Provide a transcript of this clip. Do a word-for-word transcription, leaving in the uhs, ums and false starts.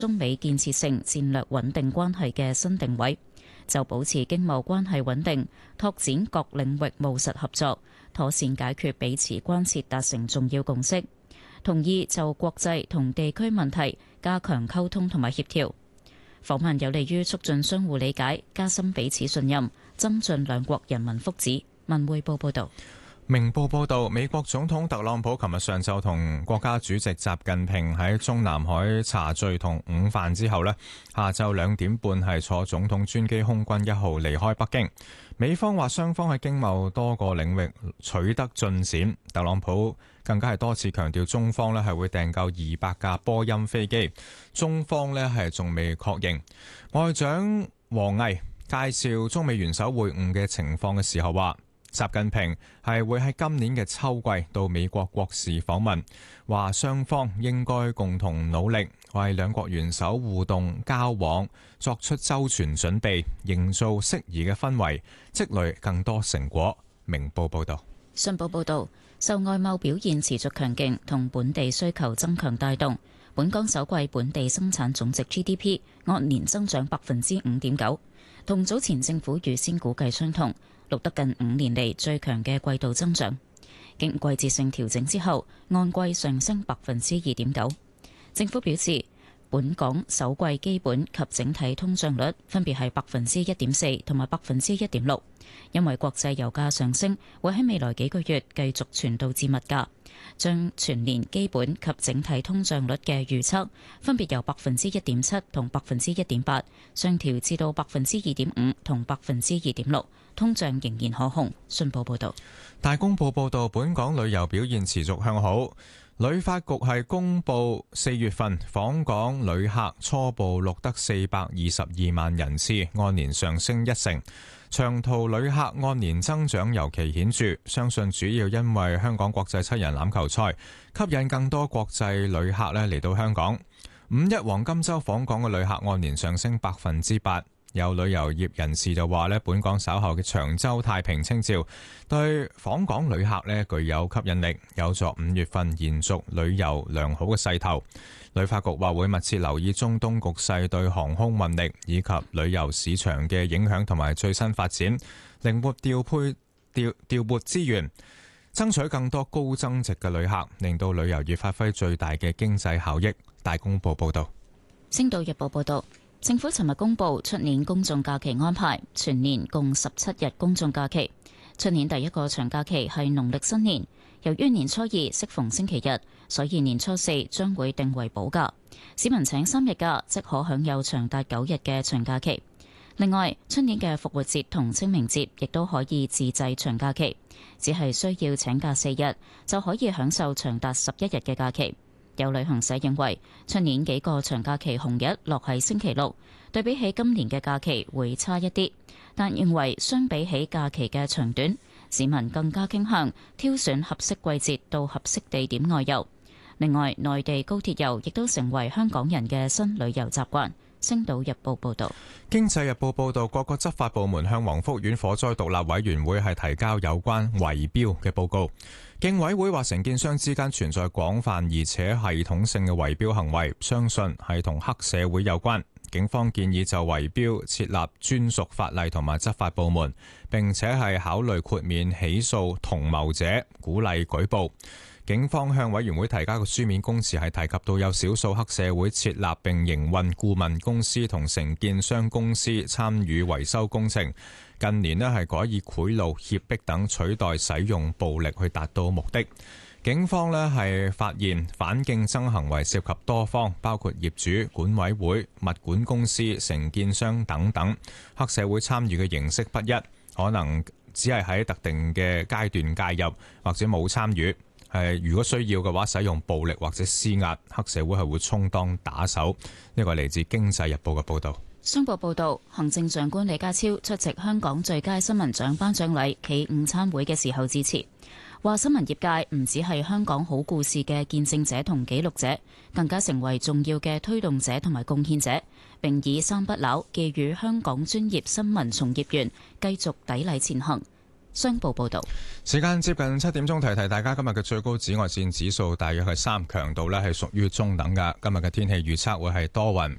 中美建設性戰略穩定關係嘅新定位，就保持經貿關係穩定，拓展各領域務實合作，妥善解決彼此關切，達成重要共識。同意就國際同地區問題加強溝通同埋協調。訪問有利於促進相互理解，加深彼此信任，增進兩國人民福祉。文匯報報道。 明報報道，美國總統特朗普琴日上晝同國家主席習近平喺中南海茶敘同午飯之後呢，下晝兩點半係坐總統專機空軍一號離開北京。美方話雙方喺經貿多個領域取得進展，特朗普更加係多次強調中方呢係會訂購二百架波音飛機，中方呢係仲未確認。外長王毅介紹中美元首會晤嘅情況嘅時候話，習近平係會喺今年嘅秋季到美國國事訪問，話雙方應該共同努力，為兩國元首互動交往作出周全準備，營造適宜嘅氛圍，積累更多成果。明報報道。 信報報道，受外貿表現持續強勁同本地需求增強帶動，本港首季本地生產總值 G D P 按年增長百分之五點九，同早前政府預先估計相同，錄得近五年嚟最強嘅季度增長。經季節性調整之後，按季上升百分之二點九。政府表示，本港首季基本及整體通脹率分別係百分之一點四同埋百分之一點六，因為國際油價上升會喺未來幾個月繼續傳導至物價，將全年基本及整體通脹率嘅預測分別由百分之一點七同百分之一點八上調至到百分之二點五同百分之二點六，通脹仍然可控。信報報道。 大公報報道，本港旅遊表現持續向好。旅發局係公布四月份訪港旅客初步錄得四百二十二萬人次，按年上升一成。長途旅客按年增長尤其顯著，相信主要因為香港國際七人欖球賽吸引更多國際旅客咧嚟到香港。五一黃金週訪港嘅旅客按年上升百分之八。有旅遊業人士就話咧，本港稍後嘅長洲太平清醮對訪港旅客咧具有吸引力，有助五月份延續旅遊良好嘅勢頭。旅發局話會密切留意中東局勢對航空運力以及旅遊市場嘅影響同埋最新發展，靈活調配調調撥資源，爭取更多高增值嘅旅客，令到旅遊業發揮最大嘅經濟效益。大公報報道。 星島日報報道。政府尋日公布出年公眾假期安排，全年共十七日公眾假期。出年第一個長假期係農曆新年，由於年初二適逢星期日，所以年初四將會定為補假。市民請三日假，即可享有長達九日嘅長假期。另外，出年嘅復活節同清明節亦都可以自製長假期，只係需要請假四日就可以享受長達十一日嘅假期。有旅行社認為，出年幾個長假期紅日落喺星期六，對比起今年嘅假期會差一啲，但認為相比起假期嘅長短，市民更加傾向挑選合適季節到合適地點外遊。另外，內地高鐵遊亦都成為香港人嘅新旅遊習慣。星島日報報道。 經濟日報報道，各個執法部門向黃福苑火災獨立委員會係提交有關圍標嘅報告。競委會話承建商之間存在廣泛而且系統性嘅圍標行為，相信係同黑社會有關。警方建議就圍標設立專屬法例同埋執法部門，並且係考慮豁免起訴同謀者，鼓勵舉報。警方向委員會提交嘅書面公詞係提及到有少數黑社會設立並營運顧問公司同承建商公司參與維修工程，近年咧係改以賄賂、脅迫等取代使用暴力去達到目的。警方咧係發現反競爭行為涉及多方，包括業主、管委會、物管公司、承建商等等，黑社會參與嘅形式不一，可能只係喺特定嘅階段介入，或者冇參與。係如果需要嘅話，使用暴力或者施壓，黑社會係會充當打手。呢個係嚟自《經濟日報》嘅報導。 商報報導，行政長官李家超出席香港最佳新聞獎頒獎禮暨午餐會嘅時候致辭，話新聞業界唔止係香港好故事嘅見證者同記錄者，更加成為重要嘅推動者同埋貢獻者，並以三不朽寄予香港專業新聞從業員繼續砥礪前行。 商報報道。 時間接近七點鐘，提提大家今日嘅最高紫外線指數大約係三，強度呢係屬於中等㗎。今日嘅天氣預測會係多雲，